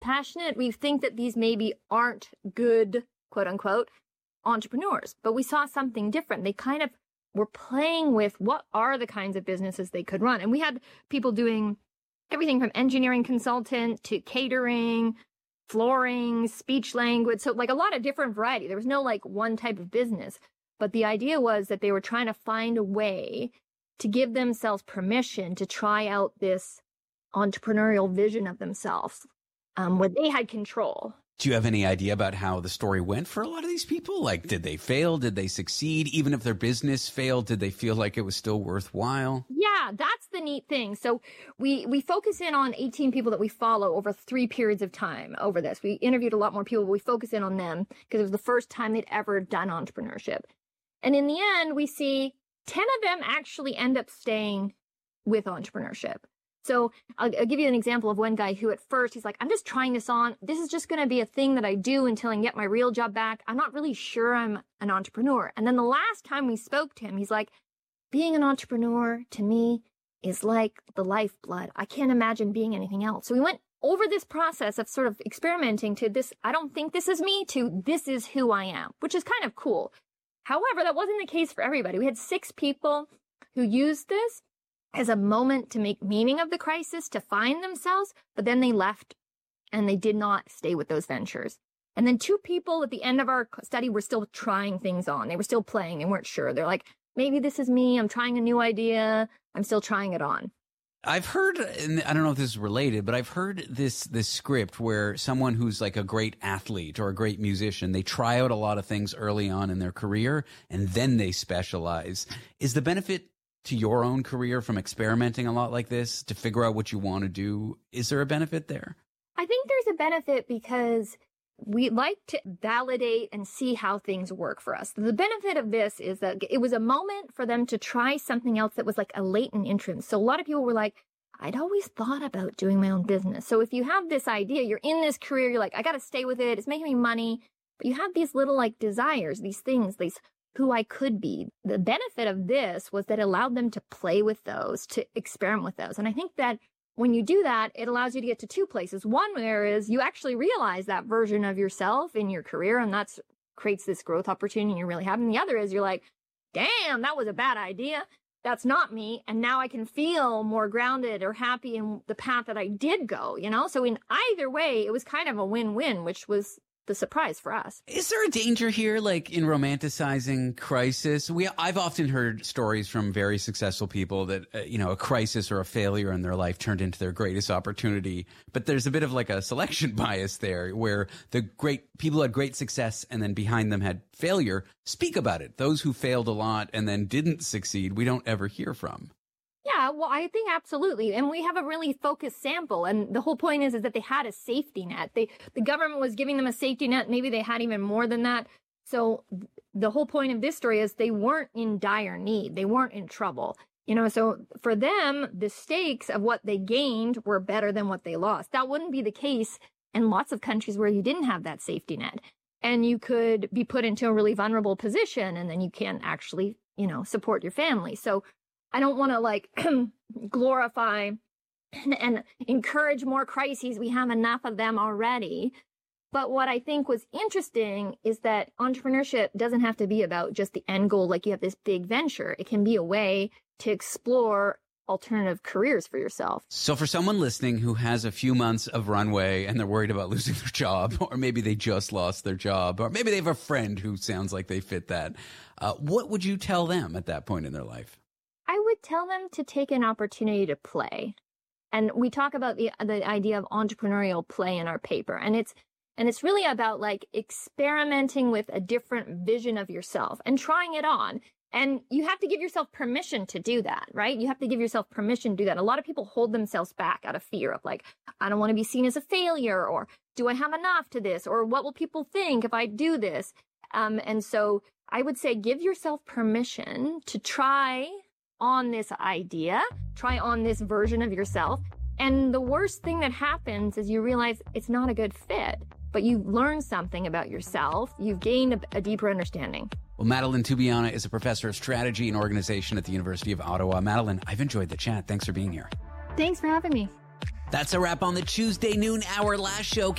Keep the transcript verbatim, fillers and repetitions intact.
passionate, we think that these maybe aren't good, quote unquote, entrepreneurs. But we saw something different. They kind of were playing with what are the kinds of businesses they could run. And we had people doing everything from engineering consultant to catering, flooring, speech language. So like a lot of different variety. There was no like one type of business. But the idea was that they were trying to find a way to give themselves permission to try out this entrepreneurial vision of themselves, um, where they had control. Do you have any idea about how the story went for a lot of these people? Like, did they fail? Did they succeed? Even if their business failed, did they feel like it was still worthwhile? Yeah, that's the neat thing. So we, we focus in on eighteen people that we follow over three periods of time over this. We interviewed a lot more people, but we focus in on them because it was the first time they'd ever done entrepreneurship. And in the end, we see ten of them actually end up staying with entrepreneurship. So I'll, I'll give you an example of one guy who at first he's like, I'm just trying this on. This is just going to be a thing that I do until I can get my real job back. I'm not really sure I'm an entrepreneur. And then the last time we spoke to him, he's like, being an entrepreneur to me is like the lifeblood. I can't imagine being anything else. So we went over this process of sort of experimenting to this, I don't think this is me, to this is who I am, which is kind of cool. However, that wasn't the case for everybody. We had six people who used this as a moment to make meaning of the crisis, to find themselves, but then they left and they did not stay with those ventures. And then two people at the end of our study were still trying things on. They were still playing. They weren't sure. They're like, maybe this is me. I'm trying a new idea. I'm still trying it on. I've heard, and I don't know if this is related, but I've heard this this script where someone who's like a great athlete or a great musician, they try out a lot of things early on in their career and then they specialize. Is the benefit to your own career from experimenting a lot like this to figure out what you want to do? Is there a benefit there? I think there's a benefit because we like to validate and see how things work for us. The benefit of this is that it was a moment for them to try something else that was like a latent interest. So a lot of people were like, I'd always thought about doing my own business. So if you have this idea, you're in this career, you're like, I got to stay with it. It's making me money. But you have these little like desires, these things, these who I could be. The benefit of this was that it allowed them to play with those, to experiment with those. And I think that when you do that, it allows you to get to two places. One, where is you actually realize that version of yourself in your career, and that's creates this growth opportunity and you're really happy. And the other is you're like, damn, that was a bad idea. That's not me. And now I can feel more grounded or happy in the path that I did go, you know? So in either way, it was kind of a win-win, which was the surprise for us. Is there a danger here, like in romanticizing crisis? We, I've often heard stories from very successful people that, uh, you know, a crisis or a failure in their life turned into their greatest opportunity. But there's a bit of like a selection bias there where the great people who had great success and then behind them had failure speak about it. Those who failed a lot and then didn't succeed, we don't ever hear from. Yeah, well, I think absolutely. And we have a really focused sample. And the whole point is, is that they had a safety net. They, the government was giving them a safety net. Maybe they had even more than that. So the whole point of this story is they weren't in dire need. They weren't in trouble. You know, so for them, the stakes of what they gained were better than what they lost. That wouldn't be the case in lots of countries where you didn't have that safety net. And you could be put into a really vulnerable position and then you can't actually, you know, support your family. So I don't want to like glorify and, and encourage more crises. We have enough of them already. But what I think was interesting is that entrepreneurship doesn't have to be about just the end goal, like you have this big venture. It can be a way to explore alternative careers for yourself. So for someone listening who has a few months of runway and they're worried about losing their job, or maybe they just lost their job, or maybe they have a friend who sounds like they fit that, uh, what would you tell them at that point in their life? I would tell them to take an opportunity to play. And we talk about the the idea of entrepreneurial play in our paper. And it's and it's really about like experimenting with a different vision of yourself and trying it on. And you have to give yourself permission to do that, right? You have to give yourself permission to do that. A lot of people hold themselves back out of fear of like, I don't want to be seen as a failure, or do I have enough to this? Or what will people think if I do this? Um, and so I would say give yourself permission to try on this idea, try on this version of yourself. And the worst thing that happens is you realize it's not a good fit, but you learn something about yourself. You've gained a, a deeper understanding. Well, Madeline Tubiana is a professor of strategy and organization at the University of Ottawa. Madeline, I've enjoyed the chat. Thanks for being here. Thanks for having me. That's a wrap on the Tuesday noon hour last show.